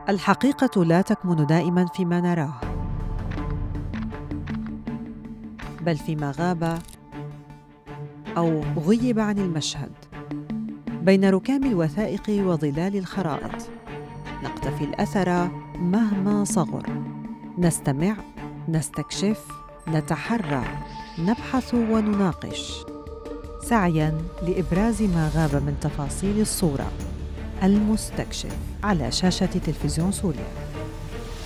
الحقيقة لا تكمن دائماً فيما نراه، بل فيما غاب أو غيب عن المشهد. بين ركام الوثائق وظلال الخرائط نقتفي الأثر مهما صغر، نستمع، نستكشف، نتحرى، نبحث ونناقش، سعياً لإبراز ما غاب من تفاصيل الصورة. المستكشف على شاشة تلفزيون سوريا.